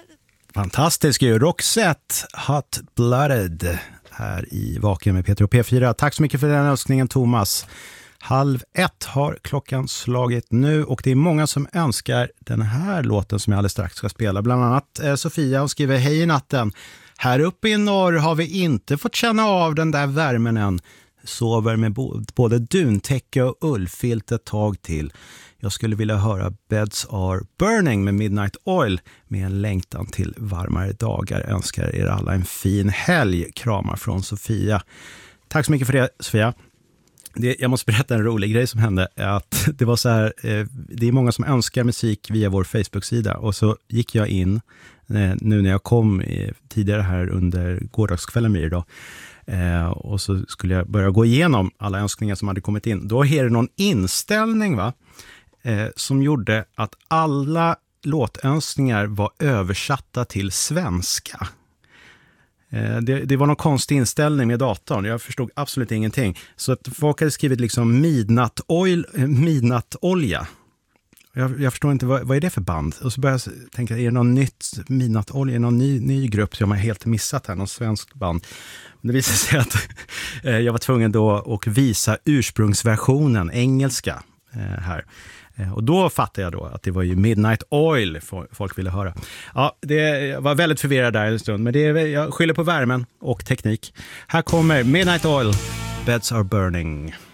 Fantastisk ju. Roxette, Hot Blooded här i Vaken med Peter och P4. Tack så mycket för den önskningen, Thomas. 12:30 har klockan slagit nu och det är många som önskar den här låten som jag alldeles strax ska spela. Bland annat Sofia, hon skriver: hej i natten. Här uppe i norr har vi inte fått känna av den där värmen än. Sover med både duntäcke och ullfilt ett tag till. Jag skulle vilja höra Beds Are Burning med Midnight Oil med en längtan till varmare dagar. Önskar er alla en fin helg. Kramar från Sofia. Tack så mycket för det, Sofia. Jag måste berätta en rolig grej som hände. Att det var så här, det är många som önskar musik via vår Facebook-sida. Och så gick jag in nu när jag kom tidigare här under gårdagskvällen blir det då. Och så skulle jag börja gå igenom alla önskningar som hade kommit in. Då är det någon inställning som gjorde att alla låtönskningar var översatta till svenska. Det var någon konstig inställning med datorn. Jag förstod absolut ingenting. Så att folk hade skrivit liksom midnattolja. Jag förstår inte, vad är det för band? Och så började jag tänka, är det någon nytt midnattolja? Är det någon ny grupp som jag har helt missat här? Någon svensk band? Det visade sig att jag var tvungen då att visa ursprungsversionen, engelska här. Och då fattade jag då att det var ju Midnight Oil folk ville höra. Ja, jag var väldigt förvirrad där en stund, men jag skyller på värmen och teknik. Här kommer Midnight Oil, Beds Are Burning.